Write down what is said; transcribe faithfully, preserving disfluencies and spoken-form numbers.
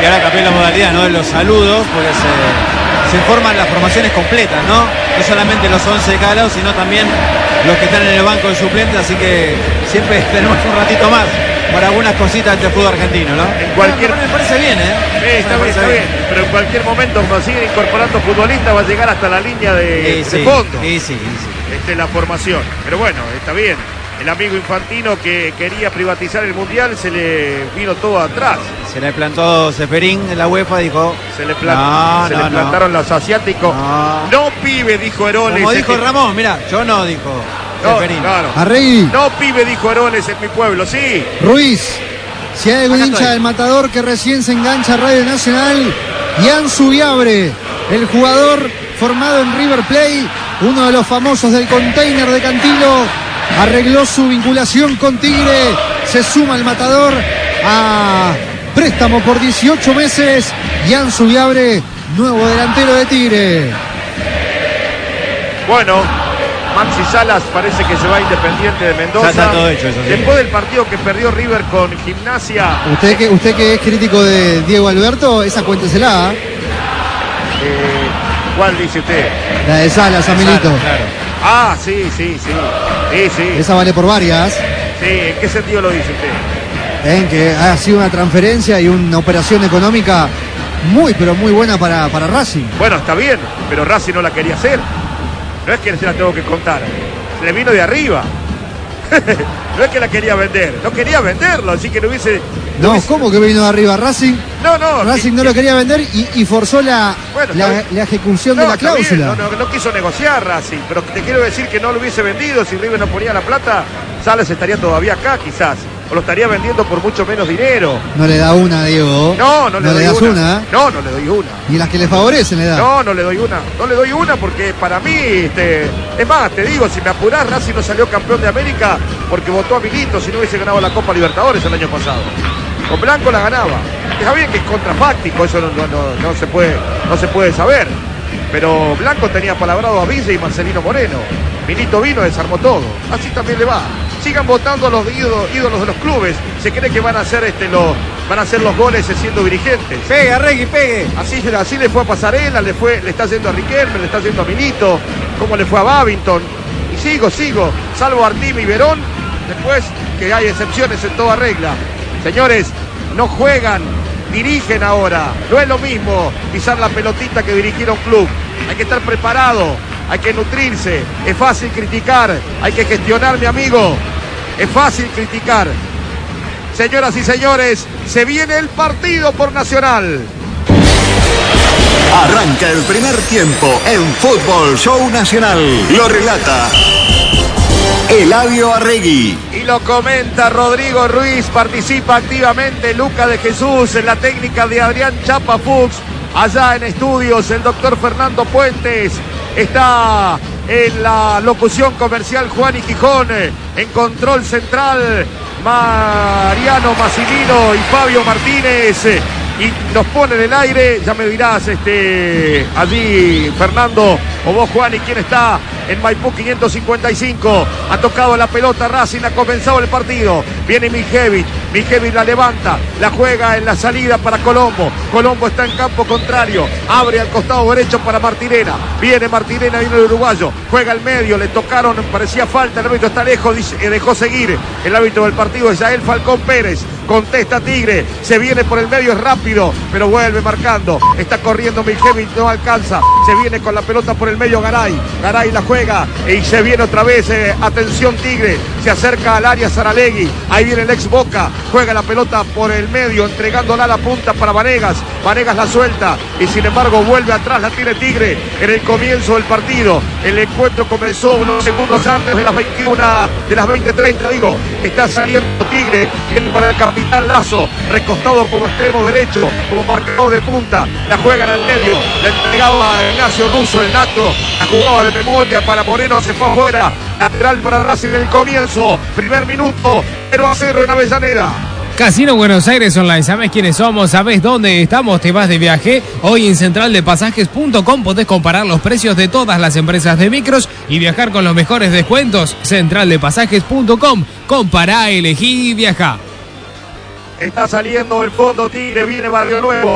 ahora cambió la modalidad, ¿no?, de los saludos, porque se, se informan las formaciones completas, ¿no? No solamente los once de cada lado, sino también los que están en el banco de suplentes, así que siempre tenemos un ratito más para algunas cositas del fútbol argentino, ¿no? En cualquier... Me parece bien, ¿eh? Sí, está bien, está bien. Pero en cualquier momento, cuando siguen incorporando futbolistas, va a llegar hasta la línea de, sí, de sí, fondo. Sí, sí, sí. Esta es la formación. Pero bueno, está bien. El amigo Infantino, que quería privatizar el Mundial, se le vino todo atrás. Se le plantó Ceferín en la UEFA, dijo... Se le, plan... no, se no, le plantaron no. los asiáticos. No. no, pibe, dijo Heroles. Como dijo que... Ramón, mira, yo no, dijo no, Ceferín. Claro. Arregui. No, pibe, dijo Heroles en mi pueblo, sí. Ruiz, si hay algún hincha del Matador que recién se engancha a Radio Nacional, Ian Subiabre, el jugador formado en River Plate, uno de los famosos del container de Cantilo, arregló su vinculación con Tigre, se suma al Matador a préstamo por dieciocho meses. Ian Subiabre, nuevo delantero de Tigre. Bueno, Maxi Salas parece que se va a Independiente de Mendoza. Ya está todo hecho, eso sí. Después del partido que perdió River con Gimnasia. Usted que, usted que es crítico de Diego Alberto, esa cuéntesela. Eh, ¿Cuál dice usted? La de Salas, Amilito. Claro, claro. Ah, sí, sí, sí. Sí, sí. Esa vale por varias. Sí, ¿en qué sentido lo dice usted? En que ha sido una transferencia y una operación económica muy, pero muy buena para, para Racing. Bueno, está bien, pero Racing no la quería hacer. No es que se la tengo que contar. Se le vino de arriba. No es que la quería vender. No quería venderlo, así que no hubiese... No, no hubiese... ¿cómo que vino de arriba? Racing No, no. Racing que, no lo quería vender y, y forzó la, bueno, la, la ejecución no, de la cláusula. No, no, no quiso negociar Racing, pero te quiero decir que no lo hubiese vendido. Si River no ponía la plata, Salas estaría todavía acá quizás. O lo estaría vendiendo por mucho menos dinero. No le da una, Diego. No, no le no doy le das una. una. No, no le doy una. Y las que le favorecen le da. No, no le doy una. No le doy una porque para mí, este, es más, te digo, si me apurás, Racing no salió campeón de América porque votó a Milito si no hubiese ganado la Copa Libertadores el año pasado. Con Blanco la ganaba. Está bien que es contrafáctico, eso no, no, no, no, se puede, no se puede saber. Pero Blanco tenía palabrado a Villa y Marcelino Moreno. Milito vino, desarmó todo. Así también le va. Sigan votando a los ídolos, ídolos de los clubes. Se cree que van a hacer este los, van a hacer los goles siendo dirigentes. Pegue, Arregui, pegue. Así, así le fue a Pasarela, le fue, le está yendo a Riquelme, le está yendo a Milito, como le fue a Babington. Y sigo, sigo, salvo Artime y Verón, después que hay excepciones en toda regla. Señores, no juegan, dirigen ahora. No es lo mismo pisar la pelotita que dirigir a un club. Hay que estar preparado, hay que nutrirse. Es fácil criticar, hay que gestionar, mi amigo. Es fácil criticar. Señoras y señores, se viene el partido por Nacional. Arranca el primer tiempo en Fútbol Show Nacional. Lo relata Eladio Arregui. Y lo comenta Rodrigo Ruiz. Participa activamente Luca de Jesús en la técnica de Adrián Chapa Fuchs. Allá en estudios el doctor Fernando Puentes. Está en la locución comercial Juan y Gijón. En control central Mariano Massimino y Fabio Martínez. Y nos pone en el aire, ya me dirás, este, allí Fernando o vos, Juan, y quién está en Maipú quinientos cincuenta y cinco. Ha tocado la pelota Racing, ha comenzado el partido. Viene Mijevic, Mijevic la levanta, la juega en la salida para Colombo. Colombo está en campo contrario, abre al costado derecho para Martirena. Viene Martirena, viene el uruguayo, juega al medio, le tocaron, parecía falta, el árbitro está lejos, dice, dejó seguir. El árbitro del partido es Yael Falcón Pérez. Contesta Tigre, se viene por el medio, es rápido, pero vuelve marcando. Está corriendo Mijevic, no alcanza. Se viene con la pelota por el medio Garay. Garay la juega y se viene otra vez. Eh, atención Tigre, se acerca al área Saralegui. Ahí viene el ex Boca, juega la pelota por el medio, entregándola a la punta para Vanegas. Vanegas la suelta y sin embargo vuelve atrás, la tiene Tigre en el comienzo del partido. El encuentro comenzó unos segundos antes de las veintiuna, de las veinte treinta, digo. Está saliendo Tigre, viene para el capitán Lazo, recostado como extremo derecho, como marcador de punta. La juegan al medio, la entregaba a Ignacio Russo, el Nato. La jugaba de memoria para Moreno, se fue afuera. Lateral para Racing en el comienzo. Primer minuto, cero a cero en Avellaneda. Casino Buenos Aires Online, ¿sabes quiénes somos? ¿Sabes dónde estamos? ¿Te vas de viaje? Hoy en central de pasajes punto com podés comparar los precios de todas las empresas de micros y viajar con los mejores descuentos. central de pasajes punto com. Compará, elegí y viajá. Está saliendo el fondo Tigre, viene Barrio Nuevo.